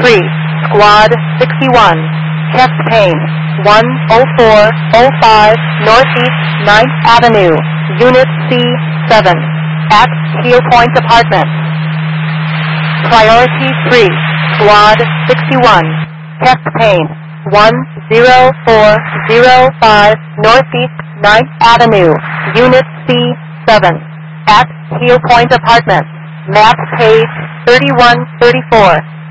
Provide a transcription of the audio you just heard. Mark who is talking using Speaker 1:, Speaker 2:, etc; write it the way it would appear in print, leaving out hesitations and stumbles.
Speaker 1: 3, Squad 61, chest pain, 10405 Northeast 9th Avenue, Unit C7, at Heel Point Apartments. Priority 3, Squad 61, chest pain, 10405 Northeast 9th Avenue, Unit C7, at Heel Point Apartments, map page 3134.